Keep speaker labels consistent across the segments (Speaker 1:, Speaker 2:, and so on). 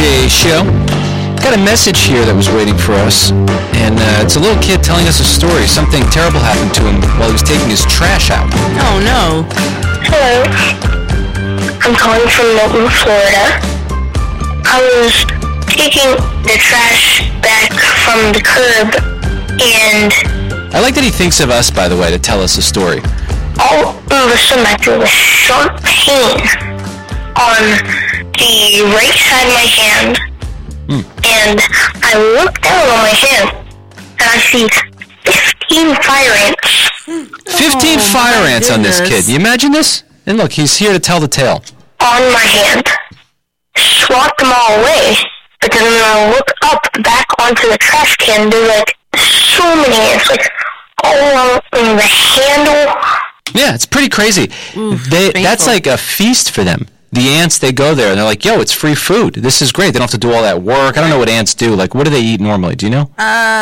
Speaker 1: BJ Show. Got a message here that was waiting for us, and it's a little kid telling us a story. Something terrible happened to him while he was taking his trash out.
Speaker 2: Oh, no.
Speaker 3: Hello. I'm calling from Milton, Florida. I was taking the trash back from the curb, and
Speaker 1: I like that he thinks of us, by the way, to tell us a story.
Speaker 3: all of a sudden I feel a sharp pain on the right side of my hand. And I look down on my hand, and I see 15 fire ants.
Speaker 1: 15 fire ants on this kid. You imagine this? And look, he's here to tell the tale.
Speaker 3: On my hand. Swat them all away. But then when I look up back onto the trash can, there's like so many ants, like all along the handle.
Speaker 1: Yeah, it's pretty crazy. That's like a feast for them. The ants, they go there, and they're like, yo, it's free food. This is great. They don't have to do all that work. I don't know what ants do. Like, what do they eat normally? Do you know?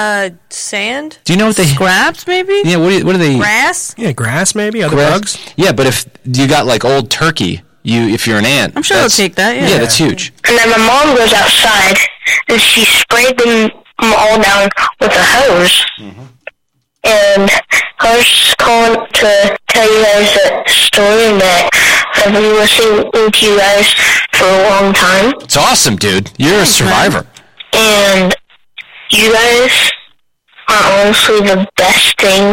Speaker 2: Sand?
Speaker 1: Do you know what they...
Speaker 2: Scraps, maybe?
Speaker 1: Yeah, what do they eat?
Speaker 2: Grass?
Speaker 4: Yeah, grass maybe, other bugs.
Speaker 1: Yeah, but if you got, like, old turkey, if you're an ant...
Speaker 2: I'm sure they'll take that, yeah.
Speaker 1: Yeah, that's huge.
Speaker 3: And then my mom goes outside, and she sprayed them all down with a hose. Mm-hmm. And I was just calling to tell you guys that story that I've been listening to you guys for a long time.
Speaker 1: It's awesome, dude. You're a survivor.
Speaker 3: And you guys are honestly the best thing.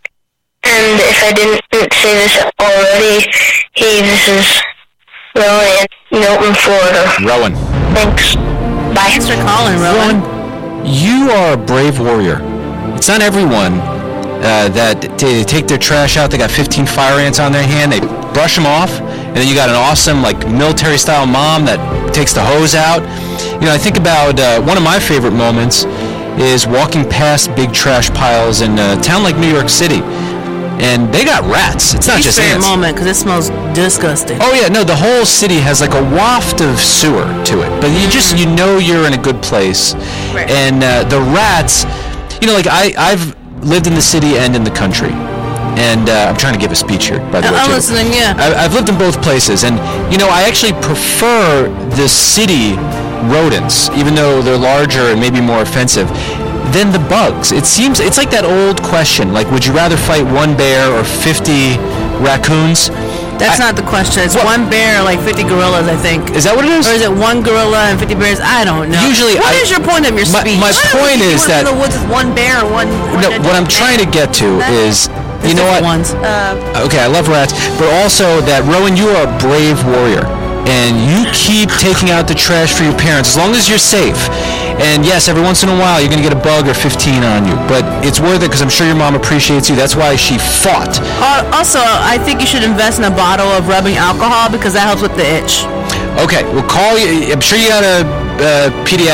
Speaker 3: And if I didn't say this already, hey, this is Rowan in Milton, Florida.
Speaker 1: Rowan.
Speaker 3: Thanks. Bye.
Speaker 2: Thanks for calling, Rowan.
Speaker 1: You are a brave warrior. It's not everyone that they take their trash out. They got 15 fire ants on their hand. They brush them off, and then you got an awesome, like, military-style mom that takes the hose out. You know, I think about one of my favorite moments is walking past big trash piles in a town like New York City, and they got rats. It's not just ants.
Speaker 2: Moment, because it smells disgusting.
Speaker 1: Oh yeah, no, the whole city has like a waft of sewer to it, but you know you're in a good place.
Speaker 2: Right.
Speaker 1: And the rats, you know, like I've lived in the city and in the country, and I'm trying to give a speech here, by the way.
Speaker 2: I'm listening, yeah.
Speaker 1: I've lived in both places, and you know, I actually prefer the city rodents, even though they're larger and maybe more offensive, than the bugs. It's like that old question, like, would you rather fight one bear or 50 raccoons?
Speaker 2: That's not the question. It's one bear, like 50 gorillas, I think.
Speaker 1: Is that what it is?
Speaker 2: Or is it one gorilla and 50 bears? I don't know.
Speaker 1: Usually,
Speaker 2: what is your point of your speech?
Speaker 1: My point is that...
Speaker 2: in the woods with one bear or one...
Speaker 1: No, what I'm trying to get to is... You know what?
Speaker 2: Ones.
Speaker 1: Okay, I love rats, but also that, Rowan, you are a brave warrior, and you keep taking out the trash for your parents, as long as you're safe. And yes, every once in a while, you're going to get a bug or 15 on you, but it's worth it because I'm sure your mom appreciates you. That's why she fought.
Speaker 2: Also, I think you should invest in a bottle of rubbing alcohol because that helps with the itch.
Speaker 1: Okay, we'll call you. I'm sure you got a pediatric